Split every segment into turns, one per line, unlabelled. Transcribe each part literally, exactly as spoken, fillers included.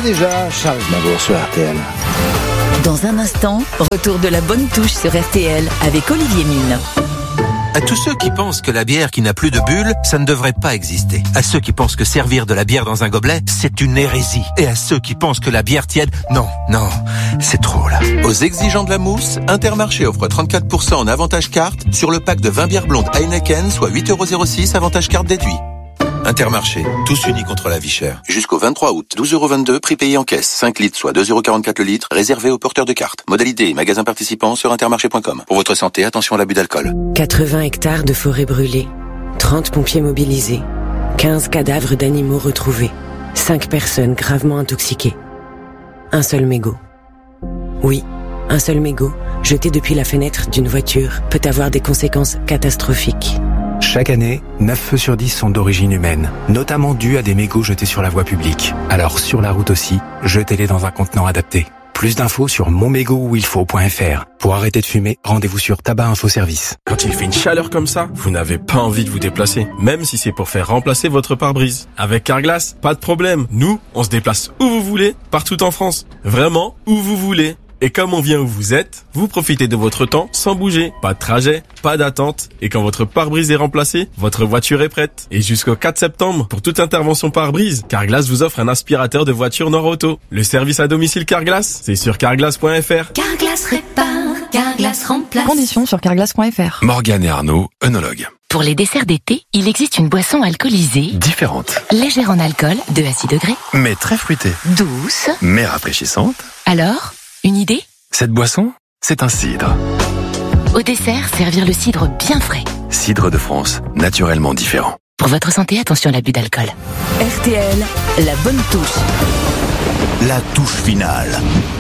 déjà Charles Navour sur R T L.
Dans un instant, retour de la bonne touche sur R T L avec Olivier Mine.
À tous ceux qui pensent que la bière qui n'a plus de bulles, ça ne devrait pas exister. À ceux qui pensent que servir de la bière dans un gobelet, c'est une hérésie. Et à ceux qui pensent que la bière tiède, non, non, c'est trop là.
Aux exigeants de la mousse, Intermarché offre trente-quatre pour cent en avantage carte sur le pack de vingt bières blondes Heineken, soit huit euros zéro six avantage carte déduit. Intermarché, tous unis contre la vie chère. Jusqu'au vingt-trois août, douze euros vingt-deux, prix payé en caisse, cinq litres, soit deux euros quarante-quatre le litre, réservé aux porteurs de cartes. Modalité et magasins participants sur intermarché point com. Pour votre santé, attention à l'abus d'alcool.
quatre-vingts hectares de forêt brûlée, trente pompiers mobilisés, quinze cadavres d'animaux retrouvés, cinq personnes gravement intoxiquées. Un seul mégot. Oui, un seul mégot, jeté depuis la fenêtre d'une voiture, peut avoir des conséquences catastrophiques.
Chaque année, neuf feux sur dix sont d'origine humaine, notamment dus à des mégots jetés sur la voie publique. Alors sur la route aussi, jetez-les dans un contenant adapté. Plus d'infos sur mon mégot où il faut point f r. Pour arrêter de fumer, rendez-vous sur Tabac Info Service.
Quand il fait une chaleur comme ça, vous n'avez pas envie de vous déplacer, même si c'est pour faire remplacer votre pare-brise. Avec Carglass, pas de problème. Nous, on se déplace où vous voulez, partout en France. Vraiment, où vous voulez. Et comme on vient où vous êtes, vous profitez de votre temps sans bouger. Pas de trajet, pas d'attente. Et quand votre pare-brise est remplacé, votre voiture est prête. Et jusqu'au quatre septembre, pour toute intervention pare-brise, Carglass vous offre un aspirateur de voiture Nord-Auto. Le service à domicile Carglass, c'est sur carglass point f r.
Carglass répare, Carglass remplace.
Conditions sur carglass point f r.
Morgane et Arnaud, œnologues.
Pour les desserts d'été, il existe une boisson alcoolisée.
Différente.
Légère en alcool, deux à six degrés.
Mais très fruitée.
Douce.
Mais rafraîchissante.
Alors, une idée ?
Cette boisson, c'est un cidre.
Au dessert, servir le cidre bien frais.
Cidre de France, naturellement différent.
Pour votre santé, attention à l'abus d'alcool.
R T L, la bonne touche.
La touche finale.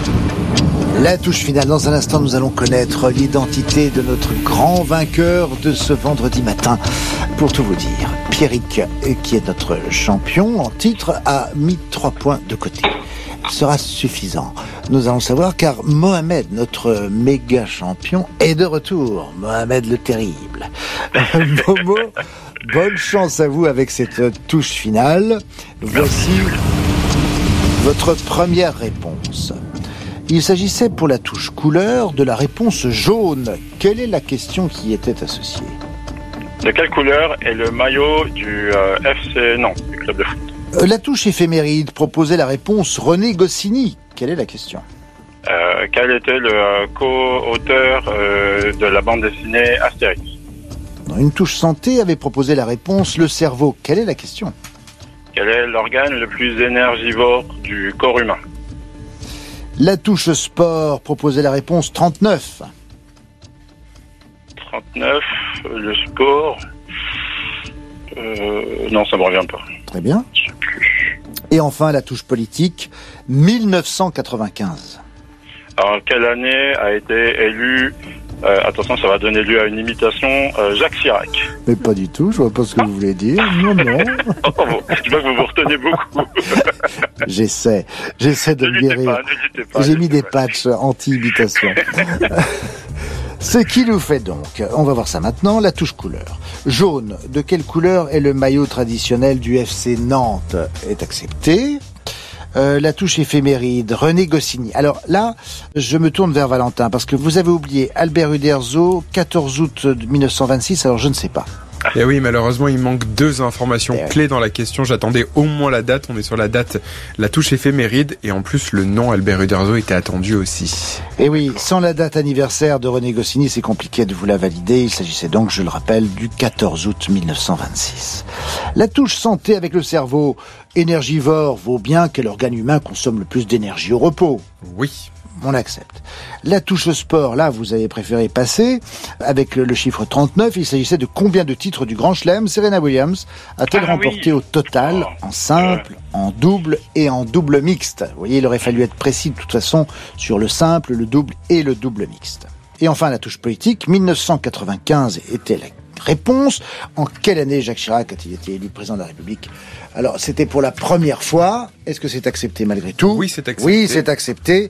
La touche finale. Dans un instant, nous allons connaître l'identité de notre grand vainqueur de ce vendredi matin. Pour tout vous dire, Pierrick, qui est notre champion en titre, a mis trois points de côté. Sera suffisant. Nous allons savoir car Mohamed, notre méga champion, est de retour. Mohamed le terrible. Momo, bonne chance à vous avec cette touche finale. Voici votre première réponse. Il s'agissait pour la touche couleur de la réponse jaune. Quelle est la question qui y était associée ?
De quelle couleur est le maillot du euh, F C Nantes, du club de foot ?
La touche éphéméride proposait la réponse René Goscinny. Quelle est la question ?
euh, Quel était le euh, co-auteur euh, de la bande dessinée Astérix ?
Une touche santé avait proposé la réponse le cerveau. Quelle est la question ?
Quel est l'organe le plus énergivore du corps humain ?
La touche sport proposait la réponse trente-neuf.
trente-neuf, le sport... Euh, non, ça me revient pas.
Très bien.
Je sais plus.
Et enfin, la touche politique, mille neuf cent quatre-vingt-quinze.
Alors, quelle année a été élu, euh, attention, ça va donner lieu à une imitation, euh, Jacques Chirac ?
Mais pas du tout, je vois pas ce que vous voulez dire. Non, non.
Oh, bon, je vois que vous vous retenez beaucoup.
J'essaie, j'essaie de me guérir.
Pas, n'hésitez pas,
J'ai mis des
pas.
patchs anti-imitation. Ce qui nous fait donc, on va voir ça maintenant, la touche couleur. Jaune, de quelle couleur est le maillot traditionnel du F C Nantes ? Est accepté. Euh, la touche éphéméride, René Goscinny. Alors là, je me tourne vers Valentin, parce que vous avez oublié Albert Uderzo, quatorze août mille neuf cent vingt-six, alors je ne sais pas.
Et oui, malheureusement, il manque deux informations
et
clés dans la question. J'attendais au moins la date. On est sur la date, la touche éphéméride. Et en plus, le nom Albert Uderzo était attendu aussi.
Et oui, sans la date anniversaire de René Goscinny, c'est compliqué de vous la valider. Il s'agissait donc, je le rappelle, du quatorze août mille neuf cent vingt-six. La touche santé avec le cerveau énergivore vaut bien que l'organe humain consomme le plus d'énergie au repos.
Oui.
On accepte. La touche sport, là, vous avez préféré passer. Avec le, le chiffre trente-neuf, il s'agissait de combien de titres du Grand Chelem Serena Williams a-t-elle
ah,
remporté
oui.
au total, en simple, en double et en double mixte ? Vous voyez, il aurait fallu être précis de toute façon sur le simple, le double et le double mixte. Et enfin, la touche politique, mille neuf cent quatre-vingt-quinze était la réponse. En quelle année Jacques Chirac a-t-il été élu président de la République ? Alors, c'était pour la première fois. Est-ce que c'est accepté malgré tout ?
Oui, c'est accepté.
Oui, c'est accepté.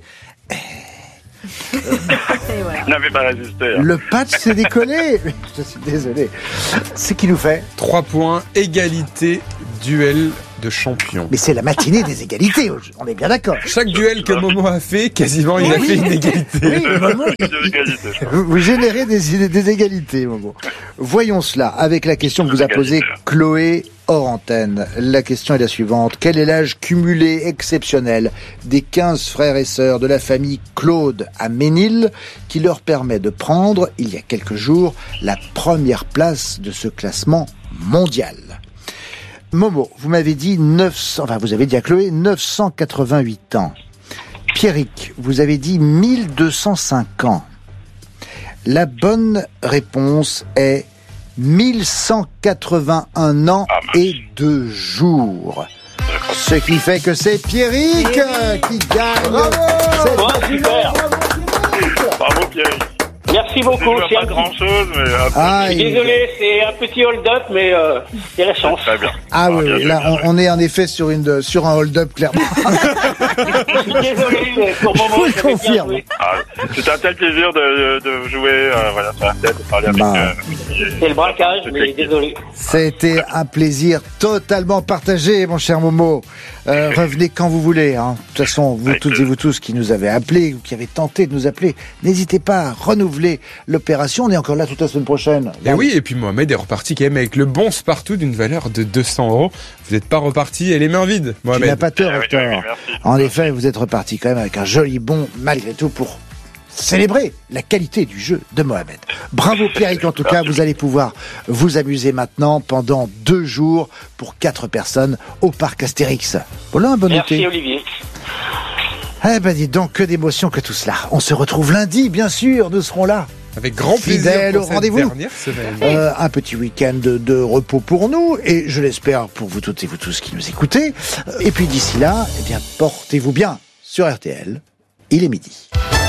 Vous n'avez pas résisté. Hein.
Le patch s'est décollé. Je suis désolé. Ce qui nous fait
trois points, égalité duel de champions.
Mais c'est la matinée des égalités, on est bien d'accord.
Chaque duel que Momo a fait, quasiment il
oui.
a fait une égalité.
Oui, Momo, vous, vous générez des, des égalités, Momo. Voyons cela avec la question que vous a posée Chloé hors antenne. La question est la suivante. Quel est l'âge cumulé exceptionnel des quinze frères et sœurs de la famille Claude à Ménil qui leur permet de prendre, il y a quelques jours, la première place de ce classement mondial? Momo, vous m'avez dit neuf cents, enfin vous avez dit à Chloé neuf cent quatre-vingt-huit ans. Pierrick, vous avez dit mille deux cent cinq ans. La bonne réponse est mille cent quatre-vingt-un ans et deux jours. Ce qui fait que c'est Pierrick qui gagne.
Bravo, super.
Bravo Pierrick.
Merci beaucoup.
C'est pas grand chose, mais.
Ah,
je suis
il...
désolé, c'est un petit hold-up, mais euh, c'est la chance.
Très bien.
Ah, ah oui,
bien,
oui. Là,
bien,
on, on est en effet sur une sur un hold-up clairement.
Je suis désolé, mais pour le moment,
je vous confirme.
Ah, c'est un tel plaisir de, de jouer, euh, voilà, sur la tête, de parler avec.
Bah.
Euh,
c'est le braquage, mais désolé.
C'était un plaisir totalement partagé, mon cher Momo. Euh, revenez quand vous voulez. Hein. De toute façon, vous toutes et vous tous qui nous avez appelés ou qui avez tenté de nous appeler, n'hésitez pas à renouveler l'opération. On est encore là toute la semaine prochaine.
Et oui, et puis Mohamed est reparti quand même avec le bon partout d'une valeur de deux cents euros. Vous n'êtes pas reparti et les mains vides, Mohamed.
Tu n'as pas tort,
Ah, oui,
Hector.
oui, oui,
En effet, vous êtes reparti quand même avec un joli bon, malgré tout, pour célébrer la qualité du jeu de Mohamed. Bravo Pierrick, en tout cas, vous allez pouvoir vous amuser maintenant pendant deux jours pour quatre personnes au parc Astérix. Voilà un bon
Merci
été.
Olivier.
Eh ben dis donc, que d'émotion que tout cela. On se retrouve lundi, bien sûr, nous serons là.
Avec grand plaisir
Fidèle
pour
au
cette
rendez-vous.
dernière semaine.
Euh, un petit week-end de, de repos pour nous et je l'espère pour vous toutes et vous tous qui nous écoutez. Et puis d'ici là, eh bien, portez-vous bien sur R T L. Il est midi.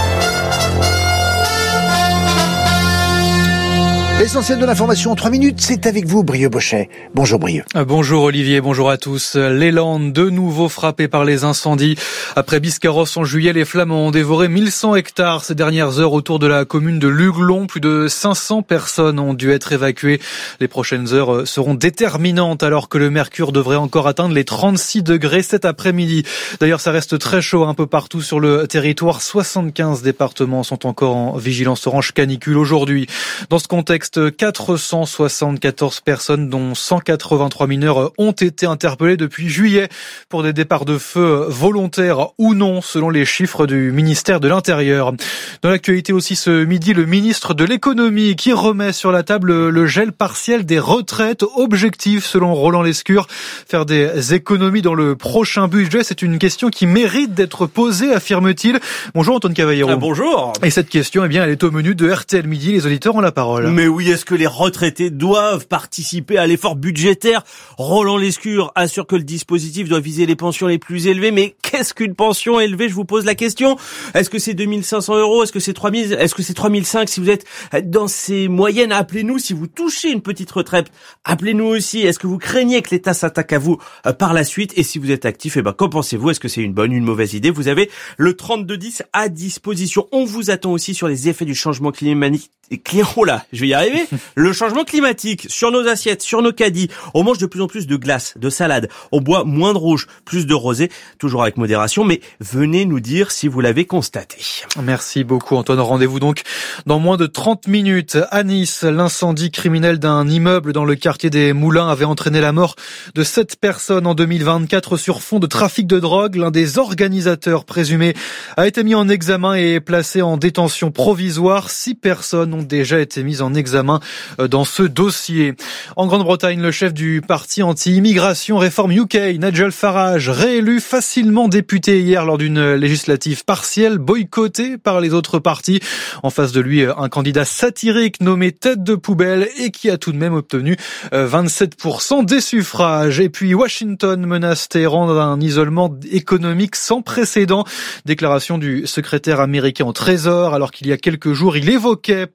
L'essentiel de l'information en trois minutes, c'est avec vous, Brieux Bochet. Bonjour Brieux.
Bonjour Olivier, bonjour à tous. Les Landes, de nouveau frappées par les incendies. Après Biscarrosse en juillet, les flammes ont dévoré mille cent hectares ces dernières heures autour de la commune de Luglon. Plus de cinq cents personnes ont dû être évacuées. Les prochaines heures seront déterminantes alors que le mercure devrait encore atteindre les trente-six degrés cet après-midi. D'ailleurs, ça reste très chaud un peu partout sur le territoire. soixante-quinze départements sont encore en vigilance orange canicule aujourd'hui. Dans ce contexte, quatre cent soixante-quatorze personnes, dont cent quatre-vingt-trois mineurs, ont été interpellées depuis juillet pour des départs de feu volontaires ou non, selon les chiffres du ministère de l'Intérieur. Dans l'actualité aussi ce midi, le ministre de l'Économie qui remet sur la table le gel partiel des retraites. Objectif, selon Roland Lescure, faire des économies dans le prochain budget. C'est une question qui mérite d'être posée, affirme-t-il. Bonjour Antoine Cavallero.
Ah, bonjour.
Et cette question, eh bien, elle est au menu de R T L Midi. Les auditeurs ont la parole.
Mais oui, est-ce que les retraités doivent participer à l'effort budgétaire? Roland Lescure assure que le dispositif doit viser les pensions les plus élevées. Mais qu'est-ce qu'une pension élevée? Je vous pose la question. Est-ce que c'est deux mille cinq cents euros? Est-ce que c'est trois mille? Est-ce que c'est trois mille cinq? Si vous êtes dans ces moyennes, appelez-nous. Si vous touchez une petite retraite, appelez-nous aussi. Est-ce que vous craignez que l'État s'attaque à vous par la suite? Et si vous êtes actif, eh ben, qu'en pensez-vous? Est-ce que c'est une bonne, une mauvaise idée? Vous avez le trente-deux dix à disposition. On vous attend aussi sur les effets du changement climatique. Oh là, je vais y arriver. Le changement climatique sur nos assiettes, sur nos caddies. On mange de plus en plus de glace, de salade. On boit moins de rouge, plus de rosé, toujours avec modération. Mais venez nous dire si vous l'avez constaté.
Merci beaucoup Antoine. Rendez-vous donc dans moins de trente minutes. À Nice, l'incendie criminel d'un immeuble dans le quartier des Moulins avait entraîné la mort de sept personnes en deux mille vingt-quatre sur fond de trafic de drogue. L'un des organisateurs présumés a été mis en examen et placé en détention provisoire. Six personnes ont déjà été mises en examen dans ce dossier. En Grande-Bretagne, le chef du parti anti-immigration Réforme U K, Nigel Farage, réélu facilement député hier lors d'une législative partielle boycottée par les autres partis. En face de lui, un candidat satirique nommé tête de poubelle et qui a tout de même obtenu vingt-sept pour cent des suffrages. Et puis Washington menace Téhéran d'un isolement économique sans précédent. Déclaration du secrétaire américain au Trésor alors qu'il y a quelques jours, il évoquait pour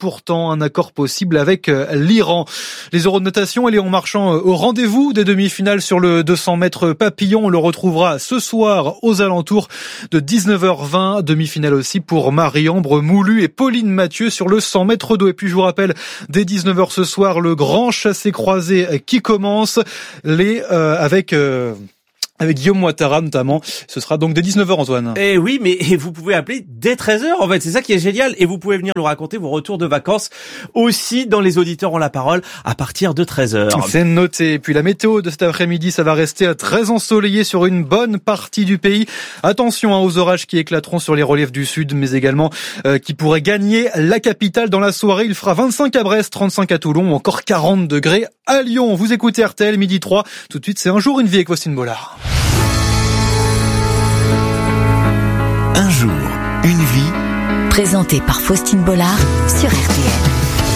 pourtant un accord possible avec l'Iran. Les euros de natation et Léon Marchand au rendez-vous des demi-finales sur le deux cents mètres papillon. On le retrouvera ce soir aux alentours de dix-neuf heures vingt. Demi-finale aussi pour Marie-Ambre Moulu et Pauline Mathieu sur le cent mètres d'eau. Et puis je vous rappelle, dès dix-neuf heures ce soir, le grand chassé-croisé qui commence les euh, avec... Euh Avec Guillaume Ouattara notamment. Ce sera donc dès dix-neuf heures, Antoine.
Eh oui, mais vous pouvez appeler dès treize heures, en fait. C'est ça qui est génial. Et vous pouvez venir nous raconter vos retours de vacances aussi dans Les Auditeurs ont la parole à partir de treize heures.
C'est noté. Et puis la météo de cet après-midi, ça va rester très ensoleillé sur une bonne partie du pays. Attention hein, aux orages qui éclateront sur les reliefs du sud, mais également euh, qui pourraient gagner la capitale dans la soirée. Il fera vingt-cinq à Brest, trente-cinq à Toulon ou encore quarante degrés à Lyon. Vous écoutez R T L, midi trois. Tout de suite, c'est Un jour, une vie avec Faustine Bollard.
Un jour, une vie. Présenté par Faustine Bollard sur R T L.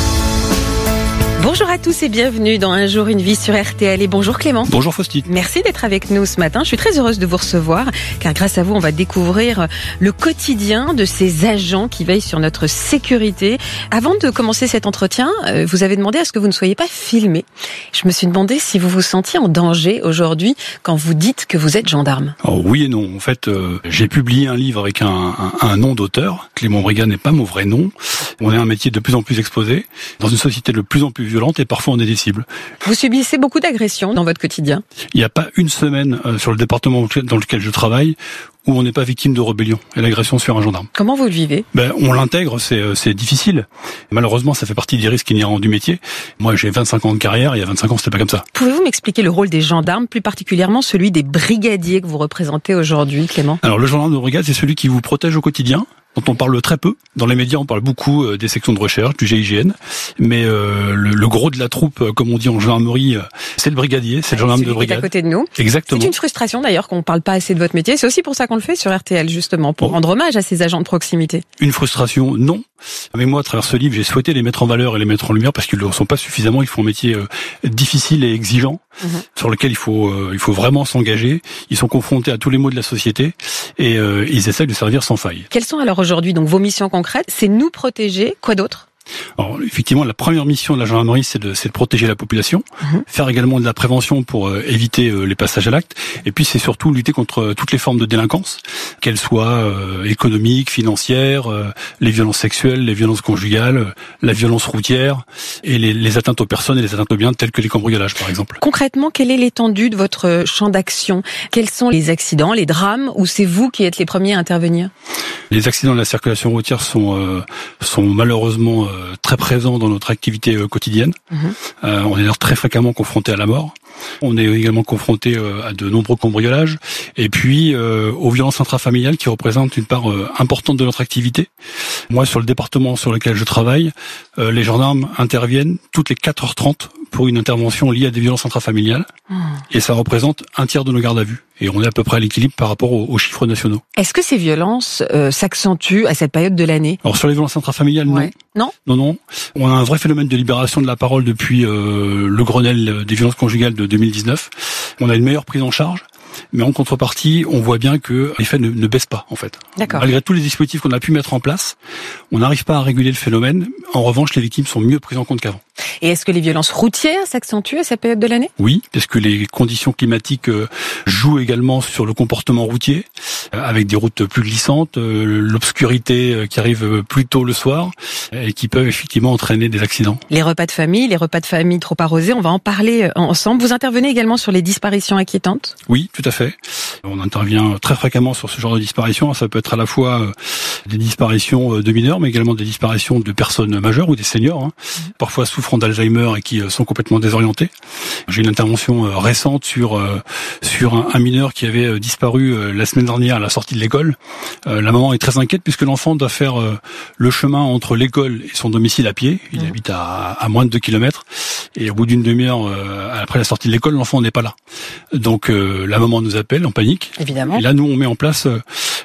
Bonjour à tous et bienvenue dans Un jour, une vie sur R T L. Et bonjour Clément.
Bonjour Faustine.
Merci d'être avec nous ce matin. Je suis très heureuse de vous recevoir car grâce à vous, on va découvrir le quotidien de ces agents qui veillent sur notre sécurité. Avant de commencer cet entretien, vous avez demandé à ce que vous ne soyez pas filmé. Je me suis demandé si vous vous sentiez en danger aujourd'hui quand vous dites que vous êtes gendarme.
Oh, oui et non. En fait, euh, j'ai publié un livre avec un, un, un nom d'auteur. Clément Brigand n'est pas mon vrai nom. On est un métier de plus en plus exposé, dans une société de plus en plus violente et parfois on est des cibles.
Vous subissez beaucoup d'agressions dans votre quotidien.
Il n'y a pas une semaine euh, sur le département dans lequel je travaille où on n'est pas victime de rébellion et l'agression sur un gendarme.
Comment vous le vivez ?
Ben, on l'intègre, c'est, c'est difficile. Malheureusement, ça fait partie des risques inhérents du métier. Moi, j'ai vingt-cinq ans de carrière, il y a vingt-cinq ans, c'était pas comme ça.
Pouvez-vous m'expliquer le rôle des gendarmes, plus particulièrement celui des brigadiers que vous représentez aujourd'hui, Clément ?
Alors, le gendarme de brigade, c'est celui qui vous protège au quotidien, dont on parle très peu. Dans les médias, on parle beaucoup euh, des sections de recherche, du G I G N, mais euh, le, le gros de la troupe, euh, comme on dit en gendarmerie, euh, c'est le brigadier, c'est le gendarme
celui
de brigade.
Qui est à côté de nous.
Exactement.
C'est une frustration d'ailleurs qu'on ne parle pas assez de votre métier. C'est aussi pour ça qu'on le fait sur R T L, justement, pour bon. rendre hommage à ces agents de proximité.
Une frustration, non. Mais moi, à travers ce livre, j'ai souhaité les mettre en valeur et les mettre en lumière parce qu'ils ne le sont pas suffisamment. Ils font un métier euh, difficile et exigeant, mmh. sur lequel il faut euh, il faut vraiment s'engager. Ils sont confrontés à tous les maux de la société et euh, ils essaient de servir sans faille.
Quelles sont alors aujourd'hui donc vos missions concrètes ? C'est nous protéger. Quoi d'autre ?
Alors, effectivement, la première mission de la gendarmerie, c'est de, c'est de protéger la population, mmh. faire également de la prévention pour euh, éviter euh, les passages à l'acte, et puis c'est surtout lutter contre euh, toutes les formes de délinquance, qu'elles soient euh, économiques, financières, euh, les violences sexuelles, les violences conjugales, euh, la violence routière, et les, les atteintes aux personnes et les atteintes aux biens, telles que les cambriolages, par exemple.
Concrètement, quelle est l'étendue de votre champ d'action ? Quels sont les accidents, les drames, ou c'est vous qui êtes les premiers à intervenir ?
Les accidents de la circulation routière sont euh, sont malheureusement euh, très présents dans notre activité euh, quotidienne. Mmh. Euh, on est d'ailleurs très fréquemment confronté à la mort. On est également confronté euh, à de nombreux cambriolages et puis euh, aux violences intrafamiliales qui représentent une part euh, importante de notre activité. Moi, sur le département sur lequel je travaille, euh, les gendarmes interviennent toutes les quatre heures trente pour une intervention liée à des violences intrafamiliales mmh. et ça représente un tiers de nos gardes à vue. Et on est à peu près à l'équilibre par rapport aux, aux chiffres nationaux.
Est-ce que ces violences euh, s'accentuent à cette période de l'année ?
Alors sur les violences intrafamiliales,
ouais.
non.
Non.
Non, non. On a un vrai phénomène de libération de la parole depuis euh, le Grenelle des violences conjugales de deux mille dix-neuf. On a une meilleure prise en charge. Mais en contrepartie, on voit bien que les faits ne, ne baissent pas, en fait.
D'accord.
Malgré tous les dispositifs qu'on a pu mettre en place, on n'arrive pas à réguler le phénomène. En revanche, les victimes sont mieux prises en compte qu'avant.
Et est-ce que les violences routières s'accentuent à cette période de l'année ?
Oui, parce que les conditions climatiques euh, jouent également sur le comportement routier, euh, avec des routes plus glissantes, euh, l'obscurité euh, qui arrive plus tôt le soir, et qui peuvent effectivement entraîner des accidents.
Les repas de famille, les repas de famille trop arrosés, on va en parler ensemble. Vous intervenez également sur les disparitions inquiétantes ?
Oui, tout à fait. On intervient très fréquemment sur ce genre de disparitions. Ça peut être à la fois euh, des disparitions de mineurs, mais également des disparitions de personnes majeures ou des seniors, hein, mmh. parfois souffrant d'Alzheimer et qui euh, sont complètement désorientés. J'ai une intervention euh, récente sur euh, sur un, un mineur qui avait euh, disparu euh, la semaine dernière à la sortie de l'école. Euh, la maman est très inquiète puisque l'enfant doit faire euh, le chemin entre l'école et son domicile à pied. Il mmh. habite à, à moins de deux kilomètres. Et au bout d'une demi-heure, euh, après la sortie de l'école, l'enfant n'est pas là. Donc euh, la maman nous appelle en panique.
Évidemment.
Et là, nous, on met en place euh,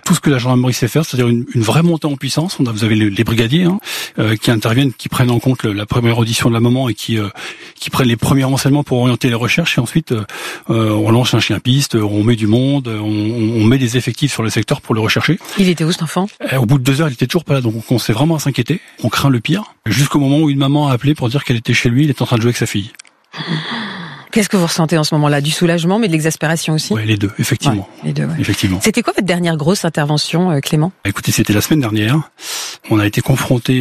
tout ce que la gendarmerie sait faire, c'est-à-dire une, une vraie montée en puissance. On a, vous avez les, les brigadiers hein, euh, qui interviennent, qui prennent en compte le, la première audition de la maman et qui euh, qui prennent les premiers renseignements pour orienter les recherches. Et ensuite, euh, on lance un chien-piste, on met du monde, on, on met des effectifs sur le secteur pour le rechercher.
Il était où cet enfant ?
Et au bout de deux heures, il était toujours pas là. Donc on commençait vraiment à s'inquiéter. On craint le pire. Jusqu'au moment où une maman a appelé pour dire qu'elle était chez lui, il était en train de jouer avec sa fille.
Qu'est-ce que vous ressentez en ce moment-là ? Du soulagement, mais de l'exaspération aussi ?
Oui, les deux, effectivement.
Ouais, les deux, ouais.
Effectivement.
C'était quoi votre dernière grosse intervention, euh, Clément ?
Écoutez, c'était la semaine dernière. On a été confronté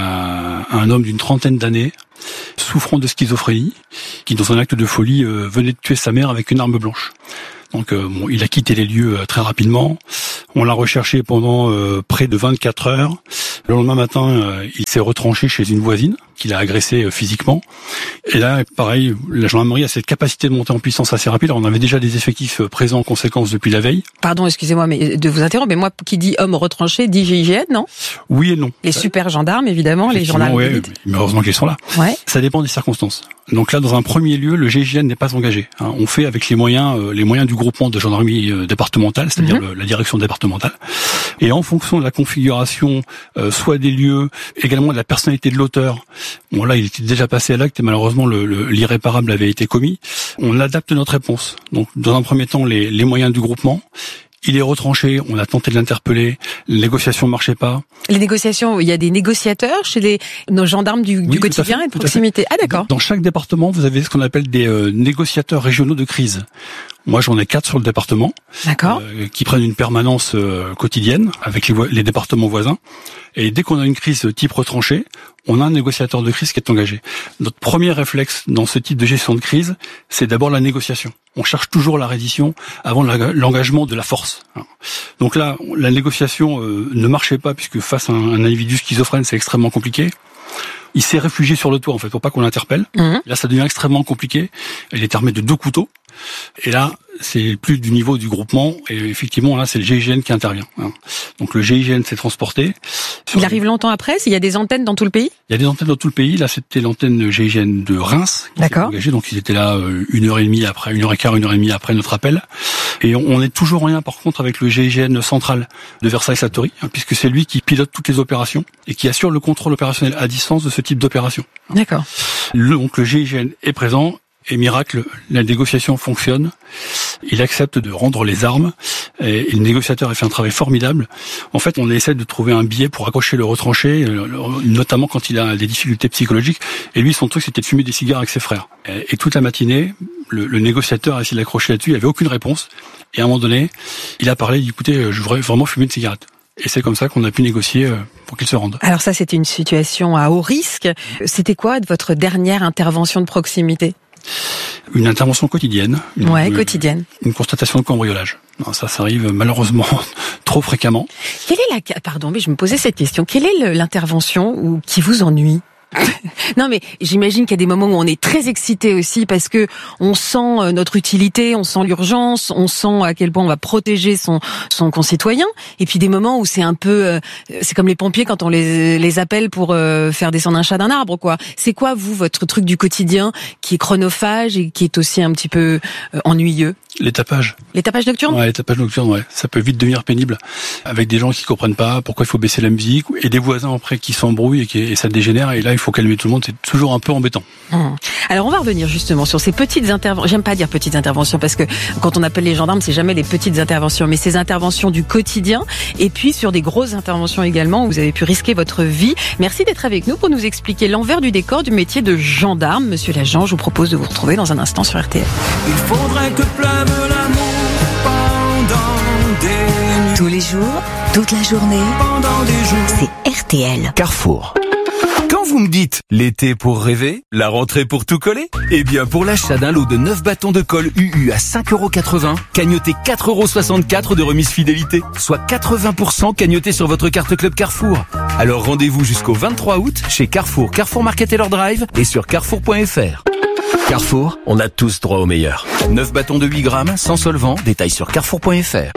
à un homme d'une trentaine d'années, souffrant de schizophrénie, qui, dans un acte de folie, euh, venait de tuer sa mère avec une arme blanche. Donc, euh, bon, il a quitté les lieux euh, très rapidement. On l'a recherché pendant euh, près de vingt-quatre heures. Le lendemain matin, euh, il s'est retranché chez une voisine qu'il a agressée euh, physiquement. Et là, pareil, la gendarmerie a cette capacité de monter en puissance assez rapide. Alors, on avait déjà des effectifs euh, présents en conséquence depuis la veille.
Pardon, excusez-moi mais de vous interrompre, mais moi qui dis homme retranché, dit G I G N, non ?
Oui et non.
Les super gendarmes, évidemment, les gendarmes
ouais,
d'élite.
Mais heureusement qu'ils sont là.
Ouais.
Ça dépend des circonstances. Donc là, dans un premier lieu, le G I G N n'est pas engagé. Hein. On fait avec les moyens, euh, les moyens du groupement de gendarmerie euh, départementale, c'est-à-dire mm-hmm. le, la direction départementale. Et en fonction de la configuration, euh, soit des lieux, également de la personnalité de l'auteur. Bon là, il était déjà passé à l'acte et malheureusement le, le, l'irréparable avait été commis. On adapte notre réponse. Donc, dans un premier temps, les, les moyens du groupement. Il est retranché, on a tenté de l'interpeller, les négociations ne marchaient pas.
Les négociations, il y a des négociateurs chez les, nos gendarmes du, oui, du quotidien et de proximité. Ah d'accord.
Dans, dans chaque département, vous avez ce qu'on appelle des euh, négociateurs régionaux de crise. Moi, j'en ai quatre sur le département,
d'accord,
euh, qui prennent une permanence euh, quotidienne avec les, vo- les départements voisins. Et dès qu'on a une crise type retranché, on a un négociateur de crise qui est engagé. Notre premier réflexe dans ce type de gestion de crise, c'est d'abord la négociation. On cherche toujours la reddition avant l'engagement de la force. Donc là, la négociation euh, ne marchait pas puisque face à un, un individu schizophrène, c'est extrêmement compliqué. Il s'est réfugié sur le toit, en fait, pour pas qu'on l'interpelle. Mmh. Là, ça devient extrêmement compliqué. Il est armé de deux couteaux. Et là, c'est plus du niveau du groupement. Et effectivement, là, c'est le G I G N qui intervient. Donc, le G I G N s'est transporté.
Il arrive longtemps après. Il y a des antennes dans tout le pays.
Il y a des antennes dans tout le pays. Là, c'était l'antenne G I G N de Reims qui s'est engagée. Donc, ils étaient là une heure et demie après, une heure et quart, une heure et demie après notre appel. Et on est toujours en lien, par contre, avec le G I G N central de Versailles-Satory, hein, puisque c'est lui qui pilote toutes les opérations et qui assure le contrôle opérationnel à distance de ce type d'opération.
D'accord.
Le, donc, le G I G N est présent. Et miracle, la négociation fonctionne. Il accepte de rendre les armes. Et le négociateur a fait un travail formidable. En fait, on essaie de trouver un biais pour accrocher le retranché, notamment quand il a des difficultés psychologiques. Et lui, son truc, c'était de fumer des cigares avec ses frères. Et, et toute la matinée, le, le négociateur a essayé d'accrocher là-dessus. Il n'y avait aucune réponse. Et à un moment donné, il a parlé, il dit, écoutez, je voudrais vraiment fumer une cigarette. Et c'est comme ça qu'on a pu négocier pour qu'il se rende.
Alors ça, c'était une situation à haut risque. C'était quoi votre dernière intervention de proximité ?
Une intervention quotidienne. Une,
ouais,
une,
quotidienne.
Une constatation de cambriolage. Non, ça, ça arrive malheureusement trop fréquemment.
Quelle est la, pardon, mais je me posais cette question. Quelle est l'intervention ou qui vous ennuie ? Non mais j'imagine qu'il y a des moments où on est très excité aussi parce que on sent notre utilité, on sent l'urgence, on sent à quel point on va protéger son son concitoyen, et puis des moments où c'est un peu euh, c'est comme les pompiers quand on les les appelle pour euh, faire descendre un chat d'un arbre quoi. C'est quoi vous votre truc du quotidien qui est chronophage et qui est aussi un petit peu euh, ennuyeux ?
Les tapages.
Les tapages nocturnes ?
Ouais, les tapages nocturnes, ouais. Ça peut vite devenir pénible. Avec des gens qui comprennent pas pourquoi il faut baisser la musique, et des voisins après qui s'embrouillent et, qui, et ça dégénère, et là il faut calmer tout le monde, c'est toujours un peu embêtant.
Hum. Alors on va revenir justement sur ces petites interventions, j'aime pas dire petites interventions parce que quand on appelle les gendarmes, c'est jamais les petites interventions, mais ces interventions du quotidien, et puis sur des grosses interventions également où vous avez pu risquer votre vie. Merci d'être avec nous pour nous expliquer l'envers du décor du métier de gendarme. Monsieur l'agent, je vous propose de vous retrouver dans un instant sur R T L.
Il faudrait que pleuve l'amour pendant des nuits.
Tous les jours, toute la journée,
pendant des jours.
C'est R T L.
Carrefour. Quand vous me dites l'été pour rêver, la rentrée pour tout coller, eh bien pour l'achat d'un lot de neuf bâtons de colle U U à cinq euros quatre-vingts, cagnotez quatre euros soixante-quatre de remise fidélité, soit quatre-vingts pour cent cagnoté sur votre carte Club Carrefour. Alors rendez-vous jusqu'au vingt-trois août chez Carrefour, Carrefour Market et leur Drive et sur carrefour point f r. Carrefour, on a tous droit au meilleur. neuf bâtons de huit grammes, sans solvant, détail sur carrefour point f r.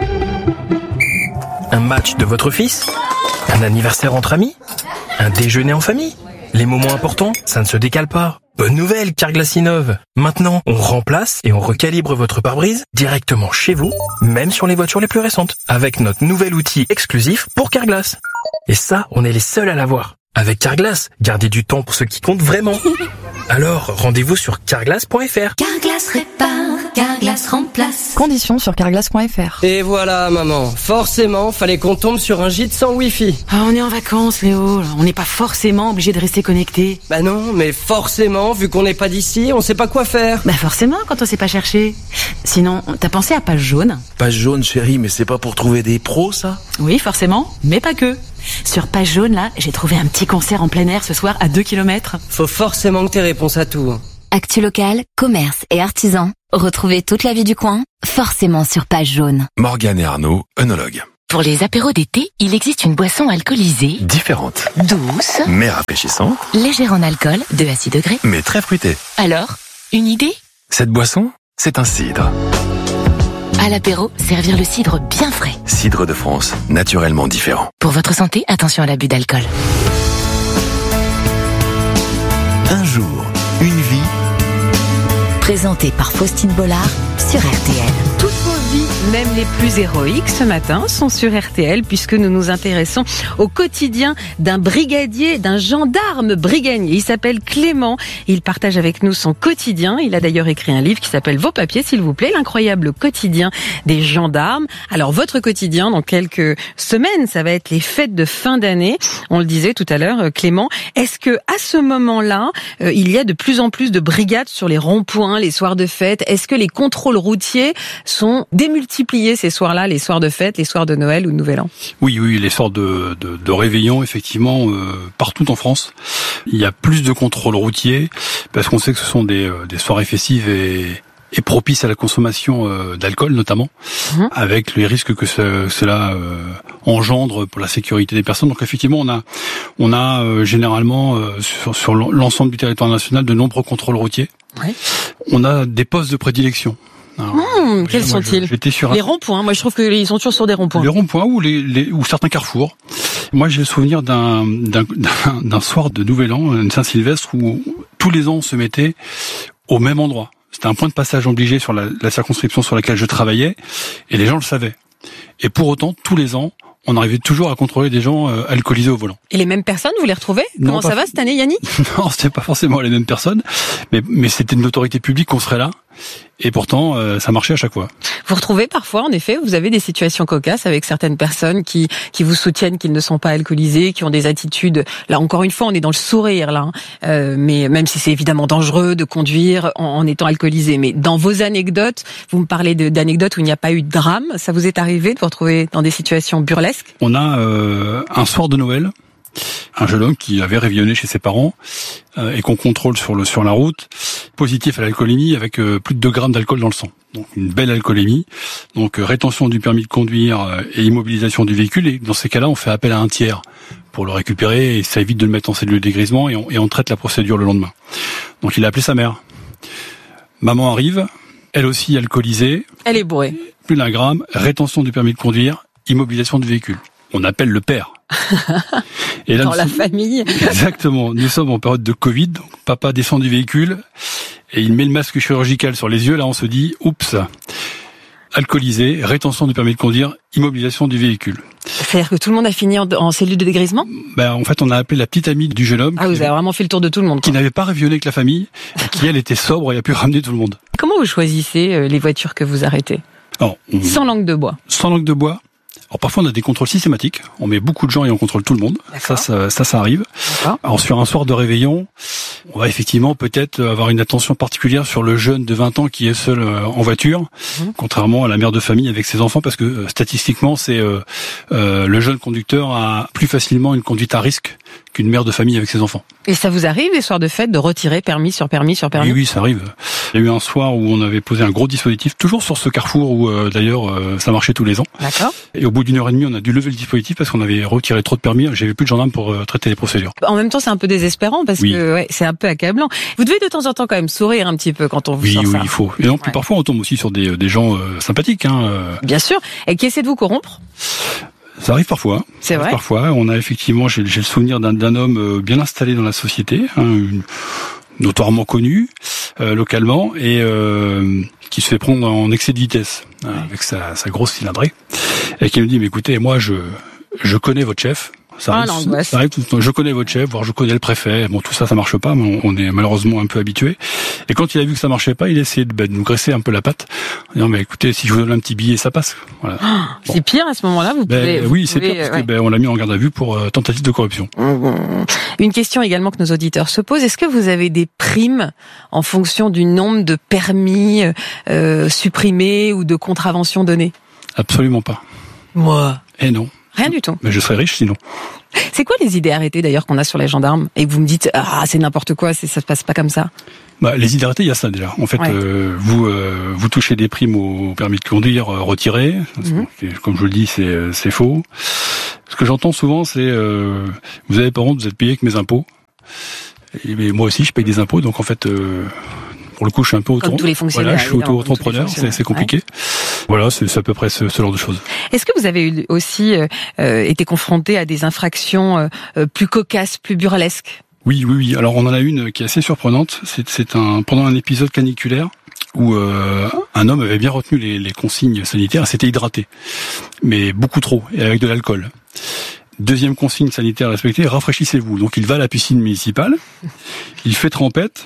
Un match de votre fils ? Un anniversaire entre amis ? Un déjeuner en famille ? Les moments importants, ça ne se décale pas. Bonne nouvelle, Carglass innove. Maintenant, on remplace et on recalibre votre pare-brise directement chez vous, même sur les voitures les plus récentes, avec notre nouvel outil exclusif pour Carglass. Et ça, on est les seuls à l'avoir. Avec Carglass, gardez du temps pour ce qui compte vraiment. Alors, rendez-vous sur carglass point f r.
Carglass répare, Carglass remplace.
Conditions sur carglass point f r.
Et voilà, maman. Forcément, fallait qu'on tombe sur un gîte sans wifi.
Ah, on est en vacances, Léo. On n'est pas forcément obligé de rester connecté.
Bah non, mais forcément, vu qu'on n'est pas d'ici, on sait pas quoi faire.
Bah forcément, quand on sait pas chercher. Sinon, t'as pensé à Page Jaune?
Page Jaune, chérie, mais c'est pas pour trouver des pros, ça?
Oui, forcément, mais pas que. Sur Page Jaune, là, j'ai trouvé un petit concert en plein air ce soir à deux kilomètres.
Faut forcément que t'aies réponse à tout.
Actu locale, commerce et artisans. Retrouvez toute la vie du coin, forcément sur Page Jaune.
Morgane et Arnaud, œnologues.
Pour les apéros d'été, il existe une boisson alcoolisée,
Différente,
douce,
mais rafraîchissante,
légère en alcool, deux à six degrés.
mais très fruitée.
Alors, une idée?
Cette boisson, c'est un cidre.
À l'apéro, servir le cidre bien frais.
Cidre de France, naturellement différent.
Pour votre santé, attention à l'abus d'alcool.
Un jour, une vie. Présenté par Faustine Bollard sur R T L.
Toutes vos vies, même les plus héroïques, ce matin, sont sur R T L puisque nous nous intéressons au quotidien d'un brigadier, d'un gendarme brigadier. Il s'appelle Clément. Il partage avec nous son quotidien. Il a d'ailleurs écrit un livre qui s'appelle Vos papiers, s'il vous plaît, l'incroyable quotidien des gendarmes. Alors, votre quotidien, dans quelques semaines, ça va être les fêtes de fin d'année. On le disait tout à l'heure, Clément. Est-ce que, à ce moment-là, euh, il y a de plus en plus de brigades sur les ronds-points, les soirs de fête? Est-ce que les contrôles routiers sont démultipliés ces soirs-là, les soirs de fête, les soirs de Noël ou de Nouvel An?
Oui, oui, les soirs de, de, de réveillon, effectivement, euh, partout en France, il y a plus de contrôles routiers parce qu'on sait que ce sont des, euh, des soirées festives et, et propices à la consommation euh, d'alcool notamment, mmh. avec les risques que ce, cela euh, engendre pour la sécurité des personnes. Donc effectivement, on a, on a euh, généralement euh, sur, sur l'ensemble du territoire national de nombreux contrôles routiers. Ouais. On a des postes de prédilection. Alors,
mmh, quels
moi,
sont-ils?
je, sur
Les
un...
ronds-points. Moi, je trouve qu'ils sont toujours sur des ronds-points.
Les ronds-points ou les, les ou certains carrefours. Moi, j'ai le souvenir d'un d'un, d'un, d'un soir de Nouvel An, de Saint-Sylvestre, où tous les ans on se mettait au même endroit. C'était un point de passage obligé sur la, la circonscription sur laquelle je travaillais, et les gens le savaient. Et pour autant, tous les ans, on arrivait toujours à contrôler des gens euh, alcoolisés au volant.
Et les mêmes personnes, vous les retrouvez?
Non,
Comment
pas...
ça va cette année, Yannick?
Non, c'était pas forcément les mêmes personnes, mais, mais c'était une autorité publique qu'on serait là. Et pourtant, euh, ça marchait à chaque fois.
Vous retrouvez parfois, en effet, vous avez des situations cocasses avec certaines personnes qui qui vous soutiennent qu'ils ne sont pas alcoolisés, qui ont des attitudes. Là, encore une fois, on est dans le sourire là, hein. euh, mais même si c'est évidemment dangereux de conduire en, en étant alcoolisé. Mais dans vos anecdotes, vous me parlez de, d'anecdotes où il n'y a pas eu de drame. Ça vous est arrivé de vous retrouver dans des situations burlesques?
On a euh, un soir de Noël, un jeune homme qui avait réveillonné chez ses parents euh, et qu'on contrôle sur le sur la route, positif à l'alcoolémie avec euh, plus de deux grammes d'alcool dans le sang. Donc une belle alcoolémie. Donc euh, rétention du permis de conduire euh, et immobilisation du véhicule. Et dans ces cas-là, on fait appel à un tiers pour le récupérer et ça évite de le mettre en cellule de dégrisement et on, et on traite la procédure le lendemain. Donc il a appelé sa mère. Maman arrive, elle aussi alcoolisée.
Elle est bourrée.
Plus d'un gramme, rétention du permis de conduire, immobilisation du véhicule. On appelle le père.
Et là, dans la sommes... famille.
Exactement. Nous sommes en période de Covid. Donc papa descend du véhicule et il met le masque chirurgical sur les yeux. Là, on se dit, oups, alcoolisé, rétention du permis de conduire, immobilisation du véhicule.
C'est-à-dire que tout le monde a fini en, en cellule de dégrisement?
Ben, en fait, on a appelé la petite amie du jeune homme.
Ah, vous avez vraiment fait le tour de tout le monde, quoi.
Qui n'avait pas réveillonné avec la famille, et qui, elle, était sobre et a pu ramener tout le monde.
Comment vous choisissez les voitures que vous arrêtez? Alors, on... Sans langue de bois.
Sans langue de bois. Alors parfois on a des contrôles systématiques, on met beaucoup de gens et on contrôle tout le monde. Ça, ça, ça, ça arrive. Alors sur un soir de réveillon, on va effectivement peut-être avoir une attention particulière sur le jeune de vingt ans qui est seul en voiture, mmh. contrairement à la mère de famille avec ses enfants, parce que euh, statistiquement, c'est euh, euh, le jeune conducteur a plus facilement une conduite à risque qu'une mère de famille avec ses enfants.
Et ça vous arrive, les soirs de fête, de retirer permis sur permis sur permis?
Oui, oui, ça arrive. Il y a eu un soir où on avait posé un gros dispositif, toujours sur ce carrefour où euh, d'ailleurs euh, ça marchait tous les ans.
D'accord.
Et au bout d'une heure et demie, on a dû lever le dispositif parce qu'on avait retiré trop de permis. J'avais plus de gendarmes pour euh, traiter les procédures.
En même temps, c'est un peu désespérant parce oui. que ouais, c'est un peu accablant. Vous devez de temps en temps quand même sourire un petit peu quand on vous
oui,
sort
oui,
ça.
Oui, il faut. Et non, puis ouais. parfois on tombe aussi sur des, des gens euh, sympathiques. Hein, euh.
Bien sûr. Et qui essaient de vous corrompre?
Ça arrive parfois.
C'est
ça
vrai.
Arrive parfois. On a effectivement, j'ai, j'ai le souvenir d'un, d'un homme bien installé dans la société, hein, une, notoirement connu euh, localement, et euh, qui se fait prendre en excès de vitesse ouais. euh, avec sa, sa grosse cylindrée, et qui me dit, mais écoutez, moi je je connais votre chef. Ça arrive, ah, ça arrive tout le temps. Je connais votre chef, voire je connais le préfet. Bon, tout ça, ça marche pas, mais on, on est malheureusement un peu habitué. Et quand il a vu que ça marchait pas, il a essayé de, bah, de nous graisser un peu la patte. En disant, mais écoutez, si je vous donne un petit billet, ça passe. Voilà.
Oh, bon. C'est pire à ce moment-là, vous pouvez.
Ben, oui,
vous
c'est
pouvez,
pire parce
ouais.
que ben, on l'a mis en garde à vue pour euh, tentative de corruption.
Une question également que nos auditeurs se posent. Est-ce que vous avez des primes en fonction du nombre de permis euh, supprimés ou de contraventions données?
Absolument pas.
Moi.
Et non.
Rien du tout.
Mais je serais riche sinon.
C'est quoi les idées arrêtées d'ailleurs qu'on a sur les gendarmes et que vous me dites ah c'est n'importe quoi, c'est, ça se passe pas comme ça?
Bah, les idées arrêtées, il y a ça déjà. En fait, ouais. euh, vous euh, vous touchez des primes au permis de conduire euh, retiré. Mm-hmm. Comme je le dis, c'est c'est faux. Ce que j'entends souvent, c'est euh, vous avez par contre, vous êtes payé avec mes impôts. Et, mais moi aussi, je paye des impôts, donc en fait. Euh, Pour le coup, je suis un peu auto.
Comme tous les fonctionnaires.
Voilà, je suis auto-entrepreneur, c'est, c'est compliqué. Ouais. Voilà, c'est, c'est à peu près ce, ce genre de choses.
Est-ce que vous avez aussi euh, été confronté à des infractions euh, plus cocasses, plus burlesques?
Oui, oui, oui. Alors on en a une qui est assez surprenante. C'est, c'est un pendant un épisode caniculaire où euh, un homme avait bien retenu les, les consignes sanitaires, s'était hydraté, mais beaucoup trop et avec de l'alcool. Deuxième consigne sanitaire respectée, rafraîchissez-vous. Donc il va à la piscine municipale, il fait trempette.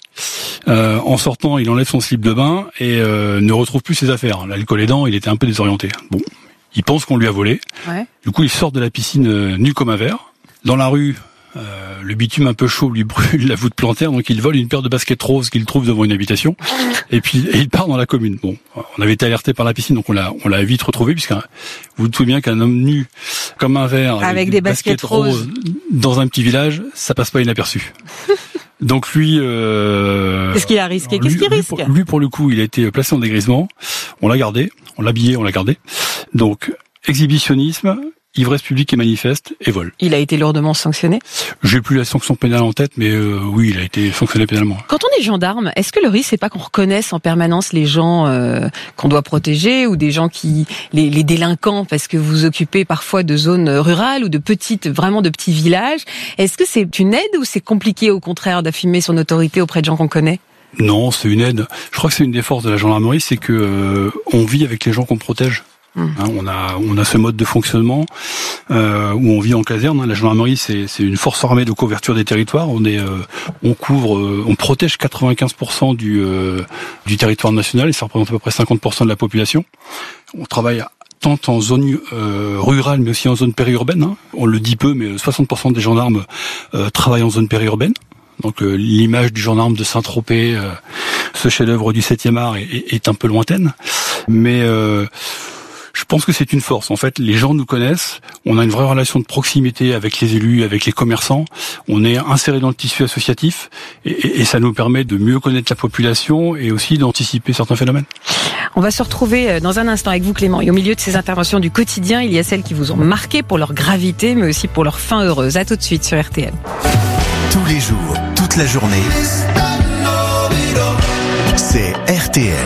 Euh, en sortant, il enlève son slip de bain et euh, ne retrouve plus ses affaires. L'alcool aidant, il était un peu désorienté. Bon, il pense qu'on lui a volé. Ouais. Du coup, il sort de la piscine euh, nu comme un verre. Dans la rue, euh, le bitume un peu chaud lui brûle la voûte plantaire, donc il vole une paire de baskets roses qu'il trouve devant une habitation. Et puis, et il part dans la commune. Bon, on avait été alerté par la piscine, donc on l'a, on l'a vite retrouvé, puisque vous vous doutez bien qu'un homme nu comme un verre avec,
avec des, des baskets, baskets roses, roses
dans un petit village, ça passe pas inaperçu. Donc lui, euh,
qu'est-ce qu'il a risqué? Qu'est-ce qu'il risque?
lui pour, lui, pour le coup, il a été placé en dégrisement. On l'a gardé, on l'a habillé, on l'a gardé. Donc, exhibitionnisme, ivresse publique et manifeste, et vol.
Il a été lourdement sanctionné?
J'ai plus la sanction pénale en tête, mais euh, oui, il a été sanctionné pénalement.
Quand on est gendarme, est-ce que le risque, c'est pas qu'on reconnaisse en permanence les gens euh, qu'on doit protéger, ou des gens qui, les, les délinquants, parce que vous occupez parfois de zones rurales ou de petites, vraiment de petits villages? Est-ce que c'est une aide ou c'est compliqué au contraire d'affirmer son autorité auprès de gens qu'on connaît?
Non, c'est une aide. Je crois que c'est une des forces de la gendarmerie, c'est que euh, on vit avec les gens qu'on protège. Mmh. Hein, on a on a ce mode de fonctionnement euh, où on vit en caserne. Hein. La gendarmerie, c'est c'est une force armée de couverture des territoires. On est euh, on couvre, euh, on protège quatre-vingt-quinze pour cent du euh, du territoire national et ça représente à peu près cinquante pour cent de la population. On travaille tant en zone euh, rurale mais aussi en zone périurbaine. Hein. On le dit peu, mais soixante pour cent des gendarmes euh, travaillent en zone périurbaine. Donc euh, l'image du gendarme de Saint-Tropez, euh, ce chef-d'œuvre du septième art, est, est, est un peu lointaine, mais euh, je pense que c'est une force. En fait, les gens nous connaissent. On a une vraie relation de proximité avec les élus, avec les commerçants. On est inséré dans le tissu associatif et, et, et ça nous permet de mieux connaître la population et aussi d'anticiper certains phénomènes.
On va se retrouver dans un instant avec vous, Clément. Et au milieu de ces interventions du quotidien, il y a celles qui vous ont marqué pour leur gravité, mais aussi pour leur fin heureuse. À tout de suite sur R T L.
Tous les jours, toute la journée, c'est R T L.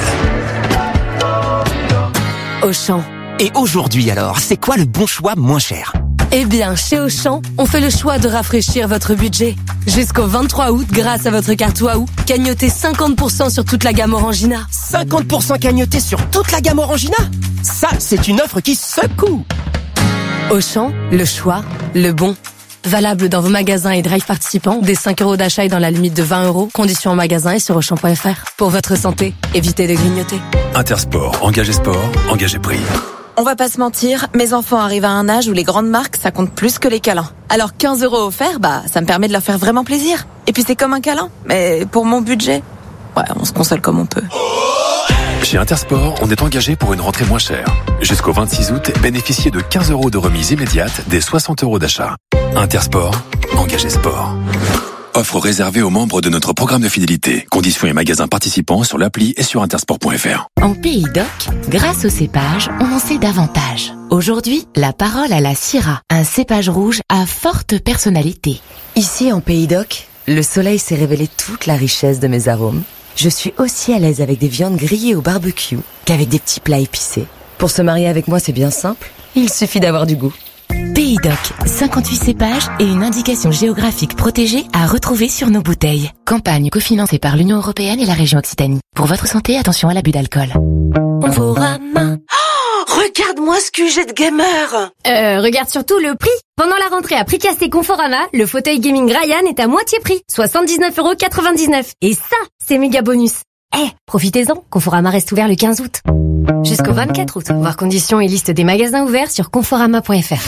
Auchan. Et aujourd'hui alors, c'est quoi le bon choix moins cher?
Eh bien, chez Auchan, on fait le choix de rafraîchir votre budget. Jusqu'au vingt-trois août, grâce à votre carte Waouh, cagnotez cinquante pour cent sur toute la gamme Orangina.
cinquante pour cent cagnoté sur toute la gamme Orangina? Ça, c'est une offre qui secoue.
Auchan, le choix, le bon. Valable dans vos magasins et drive participants, des cinq euros d'achat et dans la limite de vingt euros. Conditions en magasin et sur auchan point f r. Pour votre santé, évitez de grignoter.
Intersport, engagez sport, engagez prix.
On va pas se mentir, mes enfants arrivent à un âge où les grandes marques, ça compte plus que les câlins. Alors quinze euros offerts, bah, ça me permet de leur faire vraiment plaisir. Et puis c'est comme un câlin, mais pour mon budget, ouais, on se console comme on peut.
Chez Intersport, on est engagé pour une rentrée moins chère. Jusqu'au vingt-six août, bénéficiez de quinze euros de remise immédiate des soixante euros d'achat. Intersport, engagez sport. Offre réservée aux membres de notre programme de fidélité. Conditions et magasins participants sur l'appli et sur intersport point f r.
En Pays d'Oc, grâce au cépage, on en sait davantage. Aujourd'hui, la parole à la Syrah, un cépage rouge à forte personnalité.
Ici, en Pays d'Oc, le soleil s'est révélé toute la richesse de mes arômes. Je suis aussi à l'aise avec des viandes grillées au barbecue qu'avec des petits plats épicés. Pour se marier avec moi, c'est bien simple. Il suffit d'avoir du goût.
Pays Doc, cinquante-huit cépages et une indication géographique protégée à retrouver sur nos bouteilles. Campagne cofinancée par l'Union européenne et la région Occitanie. Pour votre santé, attention à l'abus d'alcool.
Conforama. Oh, regarde-moi ce Q G de gamer.
Euh, regarde surtout le prix. Pendant la rentrée à Prix Cassé Conforama, le fauteuil gaming Ryan est à moitié prix, soixante-dix-neuf euros quatre-vingt-dix-neuf. Et ça, c'est méga bonus. Eh, hey, profitez-en, Conforama reste ouvert le quinze août. Jusqu'au vingt-quatre août. Voir conditions et liste des magasins ouverts sur conforama point f r.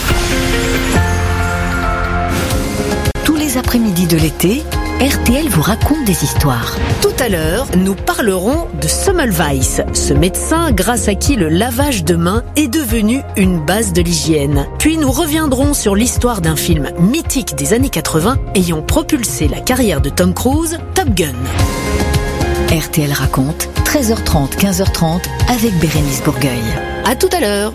Tous les après-midi de l'été, R T L vous raconte des histoires.
Tout à l'heure, nous parlerons de Semmelweis, ce médecin grâce à qui le lavage de mains est devenu une base de l'hygiène. Puis nous reviendrons sur l'histoire d'un film mythique des années quatre-vingts ayant propulsé la carrière de Tom Cruise, Top Gun.
R T L raconte, treize heures trente, quinze heures trente, avec Bérénice Bourgueil.
À tout à l'heure.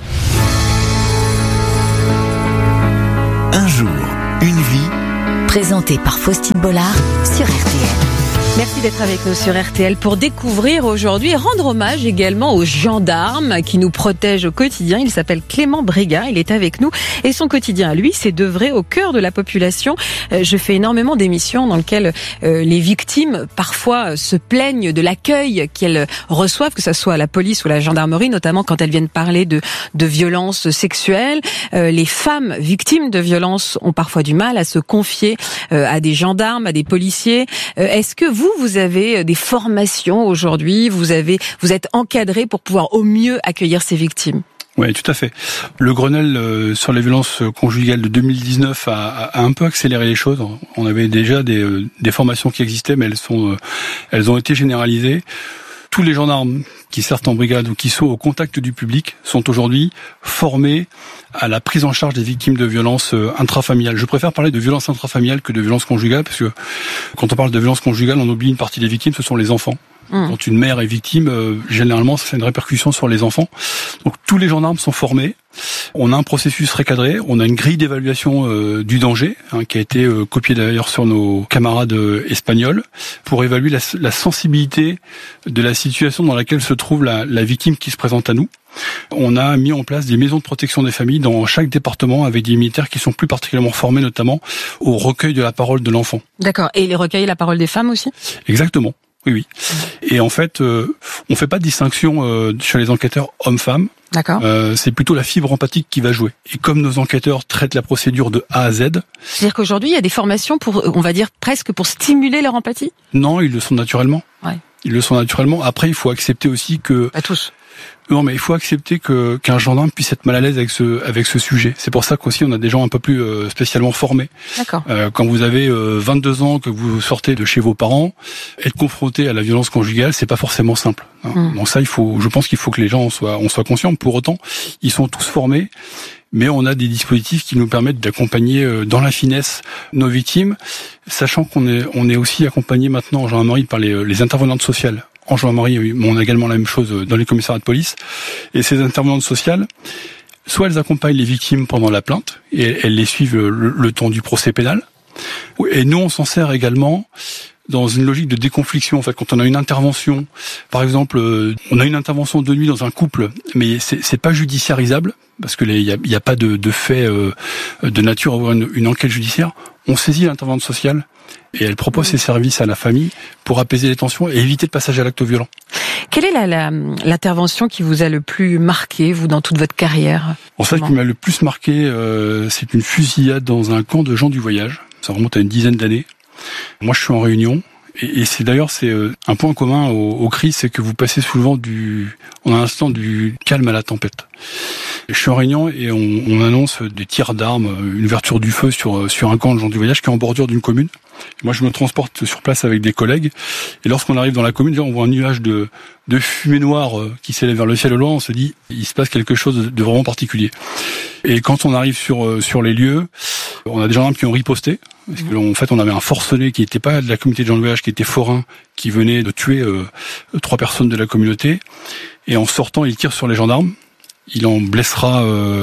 Un jour, une vie, présenté par Faustine Bollard sur R T L.
Merci d'être avec nous sur R T L pour découvrir aujourd'hui et rendre hommage également aux gendarmes qui nous protègent au quotidien. Il s'appelle Clément Brégat, il est avec nous et son quotidien à lui, c'est d'œuvrer au cœur de la population. Je fais énormément d'émissions dans lesquelles les victimes parfois se plaignent de l'accueil qu'elles reçoivent, que ce soit à la police ou à la gendarmerie, notamment quand elles viennent parler de, de violences sexuelles. Les femmes victimes de violences ont parfois du mal à se confier à des gendarmes, à des policiers. Est-ce que vous Vous, vous avez des formations aujourd'hui, vous avez, vous êtes encadré pour pouvoir au mieux accueillir ces victimes?
Oui, tout à fait. Le Grenelle euh, sur les violences conjugales de deux mille dix-neuf a, a un peu accéléré les choses. On avait déjà des, euh, des formations qui existaient, mais elles sont, euh, elles ont été généralisées. Tous les gendarmes qui servent en brigade ou qui sont au contact du public sont aujourd'hui formés à la prise en charge des victimes de violences intrafamiliales. Je préfère parler de violences intrafamiliales que de violences conjugales, parce que quand on parle de violences conjugales, on oublie une partie des victimes, ce sont les enfants. Mmh. Quand une mère est victime, euh, généralement, ça fait une répercussion sur les enfants. Donc tous les gendarmes sont formés. On a un processus recadré, on a une grille d'évaluation euh, du danger, hein, qui a été euh, copiée d'ailleurs sur nos camarades euh, espagnols, pour évaluer la, la sensibilité de la situation dans laquelle se trouve la, la victime qui se présente à nous. On a mis en place des maisons de protection des familles dans chaque département avec des militaires qui sont plus particulièrement formés notamment au recueil de la parole de l'enfant.
D'accord. Et les recueils la parole des femmes aussi ?
Exactement. Oui, oui. Et en fait, euh, on fait pas de distinction euh, chez les enquêteurs hommes-femmes.
D'accord.
Euh, c'est plutôt la fibre empathique qui va jouer. Et comme nos enquêteurs traitent la procédure de A à Z...
C'est-à-dire qu'aujourd'hui, il y a des formations pour, on va dire, presque pour stimuler leur empathie ?
Non, ils le sont naturellement.
Ouais.
Ils le sont naturellement. Après, il faut accepter aussi que...
Pas tous.
Non, mais il faut accepter que qu'un gendarme puisse être mal à l'aise avec ce avec ce sujet. C'est pour ça qu'aussi on a des gens un peu plus euh, spécialement formés.
D'accord.
Euh, quand vous avez euh, vingt-deux ans, que vous sortez de chez vos parents, être confronté à la violence conjugale, c'est pas forcément simple. Hein. Mmh. Donc ça, il faut, je pense qu'il faut que les gens soient on soit conscients. Pour autant, ils sont tous formés. Mais on a des dispositifs qui nous permettent d'accompagner dans la finesse nos victimes, sachant qu'on est on est aussi accompagné maintenant en gendarmerie par les, les intervenantes sociales. En gendarmerie, on a également la même chose dans les commissariats de police. Et ces intervenantes sociales, soit elles accompagnent les victimes pendant la plainte, et elles les suivent le, le temps du procès pénal. Et nous, on s'en sert également dans une logique de déconfliction. En fait, quand on a une intervention, par exemple, on a une intervention de nuit dans un couple, mais c'est, c'est pas judiciarisable, parce que il y a, y a pas de, de fait euh, de nature à avoir une, une enquête judiciaire. On saisit l'intervenante sociale et elle propose ses services à la famille pour apaiser les tensions et éviter le passage à l'acte violent.
Quelle est la, la, l'intervention qui vous a le plus marqué, vous, dans toute votre carrière ?
En fait, ce qui m'a le plus marqué, euh, c'est une fusillade dans un camp de gens du voyage. Ça remonte à une dizaine d'années. Moi, je suis en Réunion. Et, et c'est d'ailleurs c'est un point commun au, au C R I, c'est que vous passez souvent du, on a un instant du calme à la tempête. Je suis en Réunion et on, on annonce des tirs d'armes, une ouverture du feu sur sur un camp de gens du voyage qui est en bordure d'une commune. Moi, je me transporte sur place avec des collègues et lorsqu'on arrive dans la commune, on voit un nuage de de fumée noire qui s'élève vers le ciel au loin. On se dit, il se passe quelque chose de vraiment particulier. Et quand on arrive sur sur les lieux, on a des gendarmes qui ont riposté. Parce que, en fait, on avait un forcené qui n'était pas de la communauté de gens de voyage, qui était forain, qui venait de tuer euh, trois personnes de la communauté. Et en sortant, il tire sur les gendarmes. Il en blessera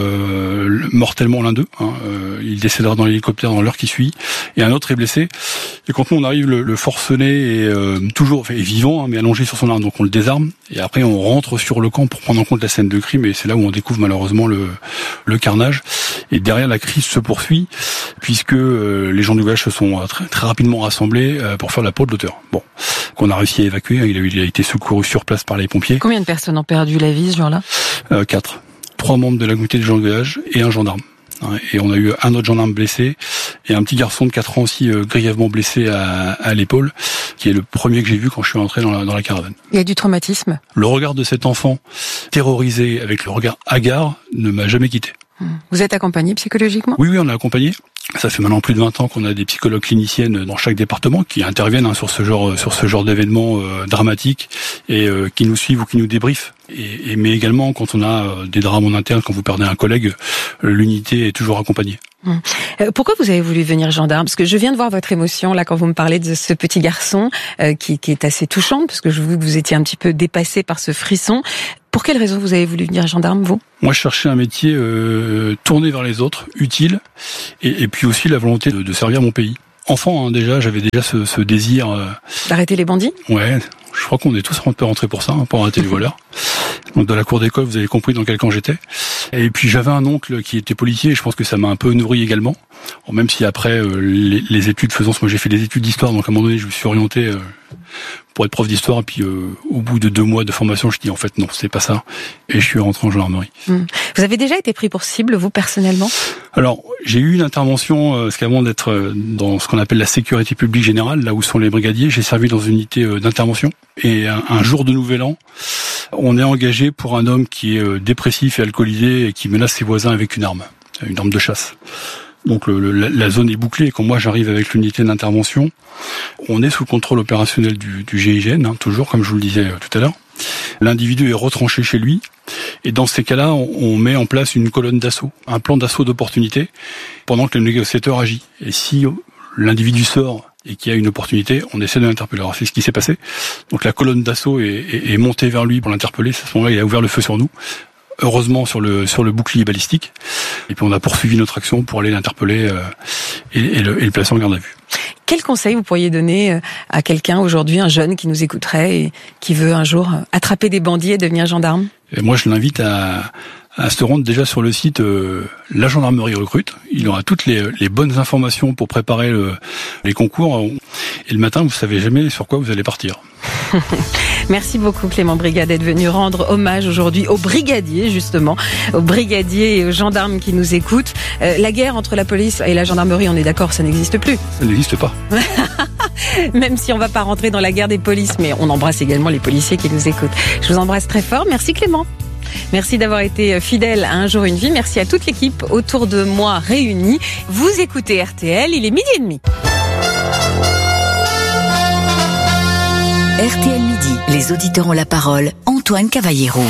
euh, mortellement l'un d'eux. Hein. Euh, il décédera dans l'hélicoptère dans l'heure qui suit. Et un autre est blessé. Et quand nous on arrive, le, le forcené est euh, toujours enfin, est vivant, hein, mais allongé sur son arme. Donc on le désarme. Et après on rentre sur le camp pour prendre en compte la scène de crime. Et c'est là où on découvre malheureusement le, le carnage. Et derrière, la crise se poursuit puisque euh, les gens du village se sont euh, très, très rapidement rassemblés euh, pour faire la peau de l'auteur. Bon, qu'on a réussi à évacuer. Il a, il a été secouru sur place par les pompiers.
Combien de personnes ont perdu la vie ce jour-là ?
euh, Quatre. Trois membres de la communauté des gens du village et un gendarme. Et on a eu un autre gendarme blessé et un petit garçon de quatre ans aussi euh, grièvement blessé à, à l'épaule, qui est le premier que j'ai vu quand je suis entré dans la, dans la caravane.
Il y a du traumatisme.
Le regard de cet enfant terrorisé avec le regard hagard ne m'a jamais quitté.
Vous êtes accompagné psychologiquement ?
Oui, oui, on est accompagné. Ça fait maintenant plus de vingt ans qu'on a des psychologues cliniciennes dans chaque département qui interviennent hein, sur ce genre sur ce genre d'événements euh, dramatiques et euh, qui nous suivent ou qui nous débriefent. Et, et mais également quand on a euh, des drames en interne, quand vous perdez un collègue, euh, l'unité est toujours accompagnée.
Hum. Euh, pourquoi vous avez voulu devenir gendarme ? Parce que je viens de voir votre émotion là quand vous me parlez de ce petit garçon euh, qui, qui est assez touchante, parce que je vous que vous étiez un petit peu dépassé par ce frisson. Pour quelle raison vous avez voulu devenir gendarme, vous ?
Moi, je cherchais un métier euh, tourné vers les autres, utile, et, et puis aussi la volonté de, de servir mon pays. Enfant, hein, déjà, j'avais déjà ce, ce désir... Euh...
D'arrêter les bandits ?
Ouais, je crois qu'on est tous un peu rentrés pour ça, hein, pour arrêter les voleurs. Donc de la cour d'école, vous avez compris dans quel camp j'étais. Et puis j'avais un oncle qui était policier, et je pense que ça m'a un peu nourri également. Alors, même si après, euh, les, les études faisant, moi j'ai fait des études d'histoire, donc à un moment donné, je me suis orienté... Euh, pour être prof d'histoire, et puis euh, au bout de deux mois de formation, je dis en fait non, c'est pas ça, et je suis rentré en gendarmerie.
Mmh. Vous avez déjà été pris pour cible, vous, personnellement ?
Alors, j'ai eu une intervention, euh, parce qu'avant d'être euh, dans ce qu'on appelle la sécurité publique générale, là où sont les brigadiers, j'ai servi dans une unité euh, d'intervention, et un, un jour de Nouvel An, on est engagé pour un homme qui est euh, dépressif et alcoolisé, et qui menace ses voisins avec une arme, une arme de chasse. Donc le, le, la zone est bouclée, et quand moi j'arrive avec l'unité d'intervention, on est sous le contrôle opérationnel du, du G I G N, hein, toujours comme je vous le disais euh, tout à l'heure. L'individu est retranché chez lui, et dans ces cas-là, on, on met en place une colonne d'assaut, un plan d'assaut d'opportunité, pendant que le négociateur agit. Et si l'individu sort et qu'il y a une opportunité, on essaie de l'interpeller. Alors c'est ce qui s'est passé. Donc la colonne d'assaut est, est, est montée vers lui pour l'interpeller. À ce moment-là, il a ouvert le feu sur nous. Heureusement sur le sur le bouclier balistique, et puis on a poursuivi notre action pour aller l'interpeller euh, et, et, le, et le placer en garde à vue.
Quel conseil vous pourriez donner à quelqu'un aujourd'hui, un jeune qui nous écouterait et qui veut un jour attraper des bandits et devenir gendarme ?
Et moi je l'invite à, à se rendre déjà sur le site euh, La Gendarmerie Recrute. Il aura toutes les, les bonnes informations pour préparer le, les concours. Et le matin, vous savez jamais sur quoi vous allez partir.
Merci beaucoup Clément Brigade d'être venu rendre hommage aujourd'hui aux brigadiers, justement, aux brigadiers et aux gendarmes qui nous écoutent. Euh, la guerre entre la police et la gendarmerie, on est d'accord, ça n'existe plus.
Ça n'existe pas.
Même si on va pas rentrer dans la guerre des polices, mais on embrasse également les policiers qui nous écoutent. Je vous embrasse très fort. Merci Clément. Merci d'avoir été fidèle à Un jour une vie. Merci à toute l'équipe autour de moi réunie. Vous écoutez R T L, il est midi et demi.
R T L Midi, les auditeurs ont la parole. Antoine Cavallero.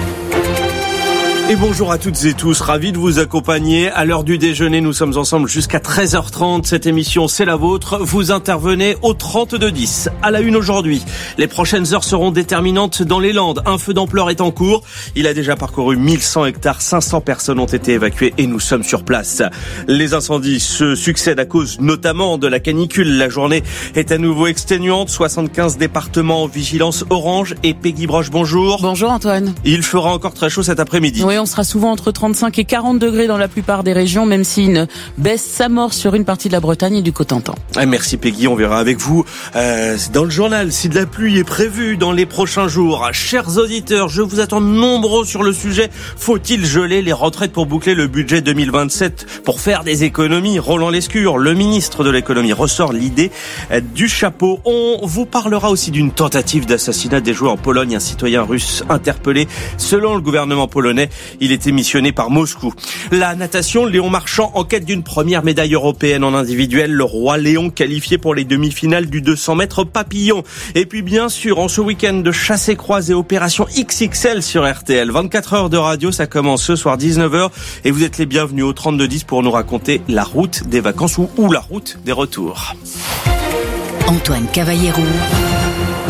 Et bonjour à toutes et tous, ravi de vous accompagner. À l'heure du déjeuner, nous sommes ensemble jusqu'à treize heures trente. Cette émission, c'est la vôtre. Vous intervenez au trente-deux dix. À la une aujourd'hui, les prochaines heures seront déterminantes dans les Landes. Un feu d'ampleur est en cours. Il a déjà parcouru mille cent hectares. cinq cents personnes ont été évacuées et nous sommes sur place. Les incendies se succèdent à cause notamment de la canicule. La journée est à nouveau exténuante. soixante-quinze départements en vigilance orange. Et Peggy Broche, bonjour.
Bonjour Antoine.
Il fera encore très chaud cet après-midi.
Oui, on sera souvent entre trente-cinq et quarante degrés dans la plupart des régions, même si une baisse s'amorce sur une partie de la Bretagne et du Cotentin.
Merci Peggy, on verra avec vous euh, dans le journal si de la pluie est prévue dans les prochains jours. Chers auditeurs, je vous attends nombreux sur le sujet. Faut-il geler les retraites pour boucler le budget deux mille vingt-sept pour faire des économies ? Roland Lescure, le ministre de l'économie, ressort l'idée du chapeau. On vous parlera aussi d'une tentative d'assassinat déjouée en Pologne. Un citoyen russe interpellé. Selon le gouvernement polonais, il était missionné par Moscou. La natation, Léon Marchand en quête d'une première médaille européenne en individuel. Le roi Léon qualifié pour les demi-finales du deux cents mètres papillon. Et puis bien sûr, en ce week-end de chasse et croisée, opération X X L sur R T L. vingt-quatre heures de radio, ça commence ce soir dix-neuf heures. Et vous êtes les bienvenus au trente-deux dix pour nous raconter la route des vacances ou, ou la route des retours.
Antoine Cavallero.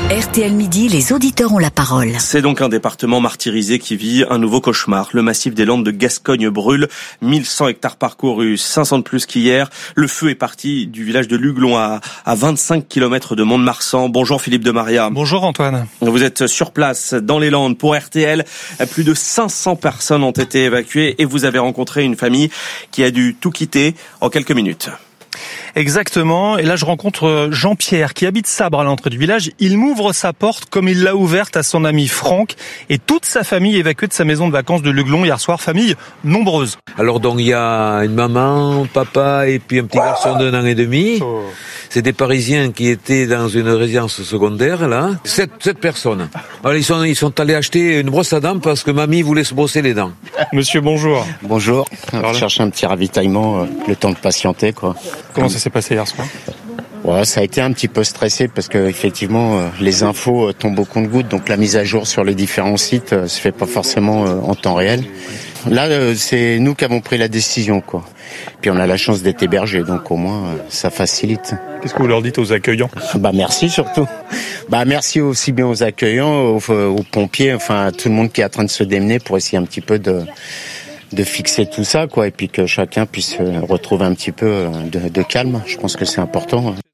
R T L Midi, les auditeurs ont la parole.
C'est donc un département martyrisé qui vit un nouveau cauchemar. Le massif des Landes de Gascogne brûle. mille cent hectares parcourus, cinq cents de plus qu'hier. Le feu est parti du village de Luglon à, à vingt-cinq kilomètres de Mont-de-Marsan. Bonjour Philippe de Maria.
Bonjour Antoine.
Vous êtes sur place dans les Landes pour R T L. Plus de cinq cents personnes ont été évacuées et vous avez rencontré une famille qui a dû tout quitter en quelques minutes.
Exactement. Et là, je rencontre Jean-Pierre qui habite Sabre à l'entrée du village. Il m'ouvre sa porte comme il l'a ouverte à son ami Franck et toute sa famille évacuée de sa maison de vacances de Luglon hier soir. Famille nombreuse.
Alors donc il y a une maman, papa et puis un petit garçon d'un an et demi. Oh. C'est des Parisiens qui étaient dans une résidence secondaire là. Sept, sept personnes. Alors ils sont ils sont allés acheter une brosse à dents parce que mamie voulait se brosser les dents.
Monsieur, bonjour.
Bonjour. On cherche un petit ravitaillement, euh, le temps de patienter quoi.
Comment ça s'est passé hier soir?
Ouais, ça a été un petit peu stressé parce que effectivement euh, les infos euh, tombent au compte-gouttes, donc la mise à jour sur les différents sites euh, se fait pas forcément euh, en temps réel. Là, euh, c'est nous qui avons pris la décision, quoi. Puis on a la chance d'être hébergés, donc au moins euh, ça facilite.
Qu'est-ce que vous leur dites aux accueillants?
Bah merci surtout. Bah merci aussi bien aux accueillants, aux, aux pompiers, enfin à tout le monde qui est en train de se démener pour essayer un petit peu de de fixer tout ça, quoi, et puis que chacun puisse retrouver un petit peu de, de calme. Je pense que c'est important.